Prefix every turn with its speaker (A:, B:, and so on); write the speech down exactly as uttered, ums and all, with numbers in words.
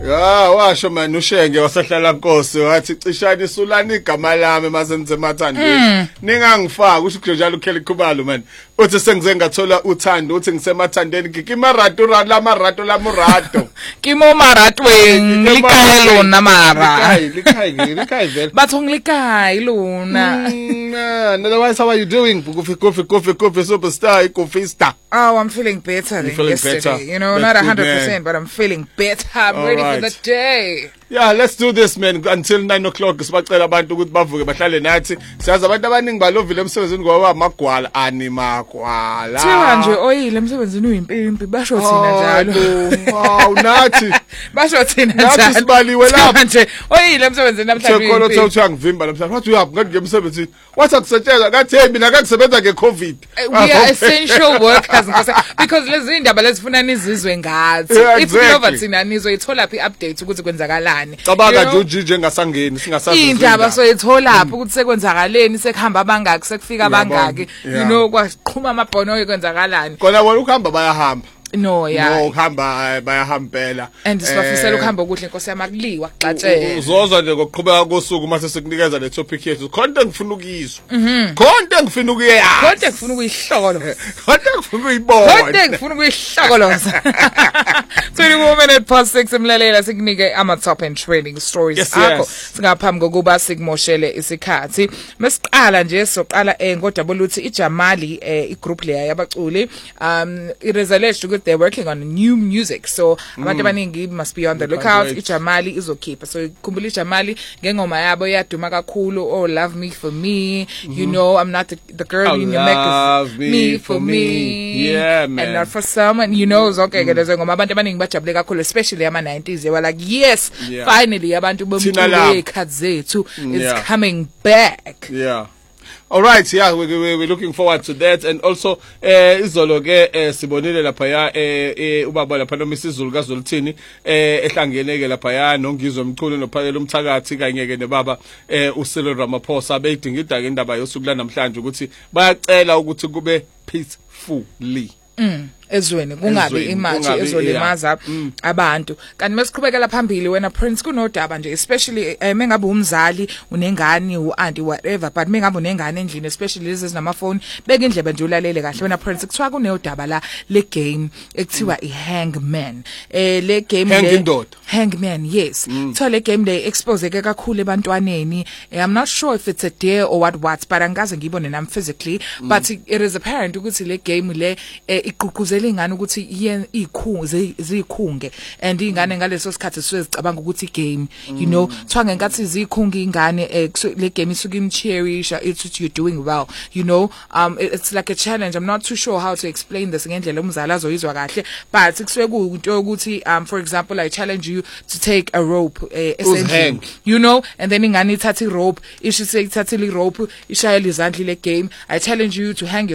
A: Ya washo man ushenge wasahlala Nkosi wathi cishani sulani igama lami masenze mathandweni ningangifaka usho njalo uKelly Khumalo man uthi sengize ngathola uthando uthi ngisemathandweni ngikimarato lamarato lamurato
B: kimo maratweni likhaya lona mara
A: likhaya likhaya vele
B: batho ngilikhaya lona.
A: Otherwise how are you doing coffee coffee coffee coffee superstar coffee star?
B: Oh, I'm feeling better than yesterday. Better. You know,
A: That's
B: not one hundred percent, but I'm feeling better. I'm
A: All
B: ready
A: right.
B: for the day.
A: Yeah, let's do this man until nine o'clock. Sibacela abantu ukuthi bavuke bahlale nathi. Siyazi abantu abaningi balovile emsebenzini ngoba amagwala ani magwala.
B: Thiwa nje oyile emsebenzini uyimpimpi basho thina njalo.
A: Wow, nathi.
B: Basho thina njalo.
A: Nathi sibaliwe lapha
B: nje. Oyile emsebenzini namhlanje.
A: Sekolo uthiwa ngivimba namhlanje. Wathi uyapi ngathi ngemsebenzini. Wathi akusetshenzwa ngathi hey mina akakusebenza ngeCovid.
B: We are essential workers because lezi indaba lezifuna nizizwe ngathi. If lova thina nizoyithola phi update ukuthi kwenzakalani.
A: Cabanga nje ujije ngasangeni singasazi
B: indaba soyithola lapho ukuthi sekwenzakaleni sekuhamba abangaki sekufika abangaki you know kwaqhuma amabhono ekwenzakalani
A: kona wona ukuhamba bayahamba
B: no yeah
A: no ukuhamba bayahambela
B: and sibafisela ukuhamba okuhle inkosi yamakuliwa xatshe
A: uzoza nje ngokuqhubeka kosuku mase sikunikeza le topic yethu konke ngifuna ukuyizwa konke ngifuna ukuyazi
B: konke ngifuna ukuyihlokolo
A: konke ngifuna ukuyibona
B: konke ngifuna ukuyihlokoloza twenty-one minutes past six emlalela sikunike ama top and trending stories akho singaphambi kokuba sikumoshele isikhathi masiqala nje soqala eh ngodaba oluthi iJamali eh igroup leya yabaculi um irezeleshe ukuthi they're working on new music so abantu abaningi must be on the lookout iJamali izokhipha so khumbula iJamali ngengoma yabo yaduma kakhulu oh love me for me you know I'm not the, the girl you make me for me
A: yeah man
B: and not for someone you know zonke ke lezo ngoma abantu abaningi bajabule kakhulu especially ama nineties they were like yes yeah. finally abantu bomculo ekhathi zethu is yeah. coming back
A: yeah. All right, yeah, we, we, we're looking forward to that. And also, eh, izolo ke eh, sibonile lapha ya eh ubaba lapha noMisizulu kaZuluthini eh ehlangene ke lapha ya noNgizwe Mchunu noPhakela uMthakathi kanye ke nebaba eh uCyril Ramaphosa beyidinga idaka indaba yosuku la namhlanje ukuthi bayacela ukuthi kube peacefully.
B: Mm. Ezweni kungabi imanje ezolimaza abantu kanti mesiqhubekela phambili wena Prince kunodaba nje especially mengabe umzali unengane uanti whatever but mengabe unengane endlini especially lezi zinamafoni beka indlebe nje ulalele kahle wena Prince kuthiwa kunodaba la le game ekuthiwa iHangman eh le game le Hangman yes so le game le expose ke kakhulu ebantwaneni I'm not sure if it's a dare or what what but angaze ngibone nami physically but it is apparent ukuthi le game le iququze ingane ukuthi ikhunge zikhunge and ingane ngaleso sikhathi sizicabanga ukuthi game you know kuthiwa ngenkathi zikhunge ingane le game isuka imcherisha it's you're doing well you know um it's like a challenge I'm not too sure how to explain this ngendlela umzali azoyizwa kahle but kusuke kuyinto ukuthi um for example I challenge you to take a rope essentially you know and then ingane ithatha irope isho sekuthatha irope ishayela izandla le game I challenge you to hang